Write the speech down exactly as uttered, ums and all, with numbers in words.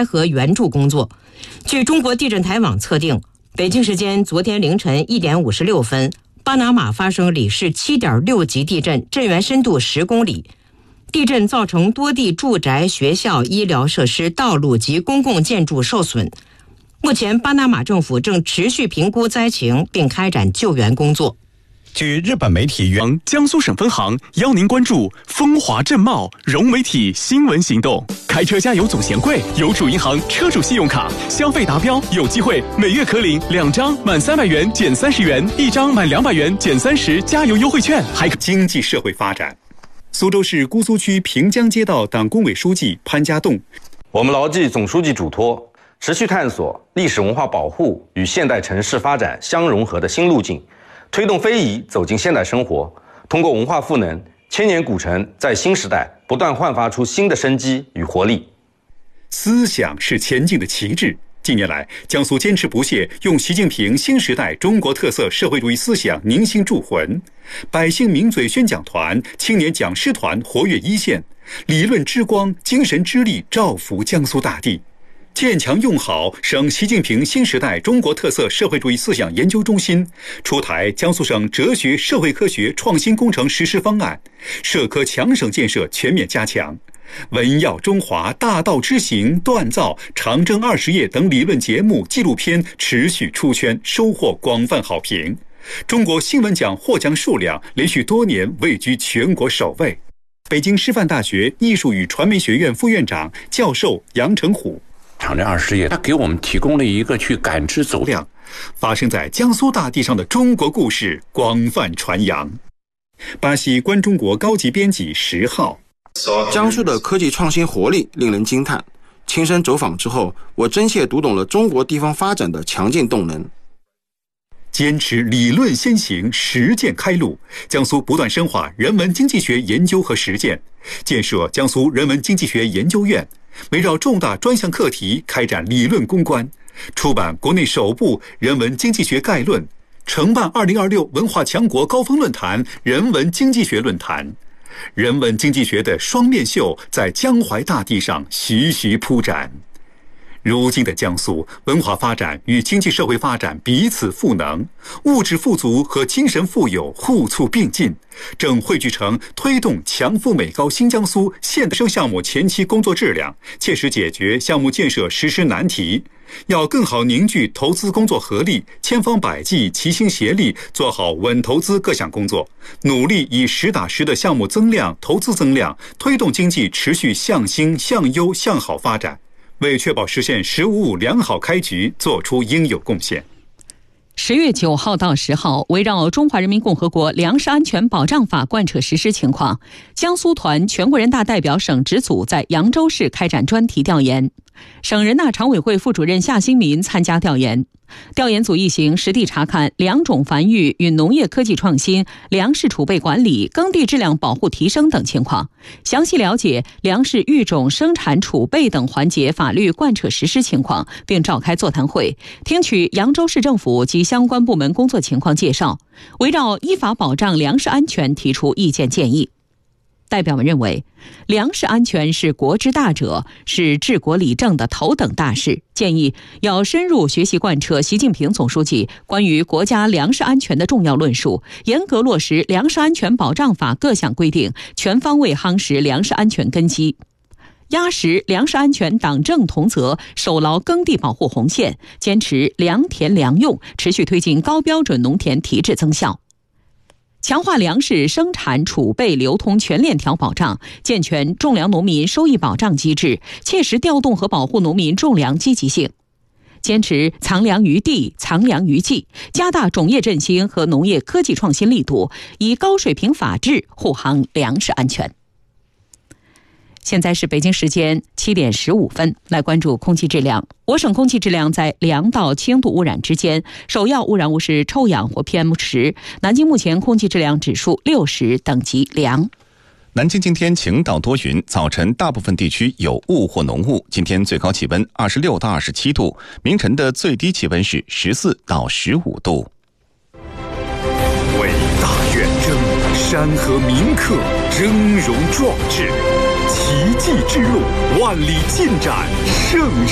灾和援助工作。据中国地震台网测定，北京时间昨天凌晨一点五十六分，巴拿马发生里氏七点六级地震，震源深度十公里。地震造成多地住宅、学校、医疗设施、道路及公共建筑受损。目前，巴拿马政府正持续评估灾情，并开展救援工作。 据日本媒体援，江苏省分行邀您关注风华正茂融媒体新闻行动。开车加油总嫌贵，有主银行车主信用卡消费达标有机会每月可领两张满三百元减三十元，一张满两百元减三十加油优惠券，还可经济社会发展。苏州市姑苏区平江街道党工委书记潘家栋， 我们牢记总书记嘱托，持续探索历史文化保护与现代城市发展相融合的新路径，推动非遗走进现代生活，通过文化赋能，千年古城在新时代不断焕发出新的生机与活力。 思想是前进的旗帜。近年来，江苏坚持不懈用习近平新时代中国特色社会主义思想凝心铸魂，百姓名嘴宣讲团、青年讲师团活跃一线，理论之光、精神之力照拂江苏大地。建强用好省习近平新时代中国特色社会主义思想研究中心，出台江苏省哲学社会科学创新工程实施方案，社科强省建设全面加强。文耀中华、大道之行、锻造、长征二十夜等理论节目、纪录片持续出圈，收获广泛好评。中国新闻奖获奖数量连续多年位居全国首位。北京师范大学艺术与传媒学院副院长、教授杨成虎， 长征二十夜，它给我们提供了一个去感知走量，发生在江苏大地上的中国故事广泛传扬。巴西关中国高级编辑十号。 江苏的科技创新活力令人惊叹，亲身走访之后，我真切读懂了中国地方发展的强劲动能。 坚持理论先行，实践开路。江苏不断深化人文经济学研究和实践，建设江苏人文经济学研究院，围绕重大专项课题开展理论攻关，出版国内首部人文经济学概论，承办二零二六文化强国高峰论坛人文经济学论坛。人文经济学的双面绣在江淮大地上徐徐铺展。如今的江苏，文化发展与经济社会发展彼此赋能，物质富足和精神富有互促并进，正汇聚成推动强富美高新江苏现代生项目前期工作质量，切实解决项目建设实施难题。要更好凝聚投资工作合力，千方百计齐心协力做好稳投资各项工作，努力以实打实的项目增量、投资增量，推动经济持续向兴、向优、向好发展，为确保实现“十五五”良好开局做出应有贡献。 十月九号到十号，围绕《中华人民共和国粮食安全保障法》贯彻实施情况，江苏团全国人大代表省直组在扬州市开展专题调研。省人大常委会副主任夏新民参加调研。调研组一行实地查看粮种繁育与农业科技创新、粮食储备管理、耕地质量保护提升等情况，详细了解粮食育种生产储备等环节法律贯彻实施情况，并召开座谈会，听取扬州市政府及相关部门工作情况介绍，围绕依法保障粮食安全提出意见建议。代表们认为，粮食安全是国之大者，是治国理政的头等大事，建议要深入学习贯彻习近平总书记关于国家粮食安全的重要论述，严格落实《粮食安全保障法》各项规定，全方位夯实粮食安全根基，压实粮食安全党政同责，守牢耕地保护红线，坚持良田良用，持续推进高标准农田提质增效。强化粮食生产储备流通全链条保障，健全种粮农民收益保障机制，切实调动和保护农民种粮积极性。坚持藏粮于地、藏粮于技，加大种业振兴和农业科技创新力度，以高水平法治护航粮食安全。现在是北京时间七点十五分，来关注空气质量。我省空气质量在良到轻度污染之间，首要污染物是臭氧或 P M 十。南京目前空气质量指数六十，等级良。 南京今天晴到多云，早晨大部分地区有雾或浓雾。今天最高气温二十六到二十七度，明晨的最低气温是十四到十五度。 伟大远征，山河铭刻，峥嵘壮志。奇迹之路，万里进展，盛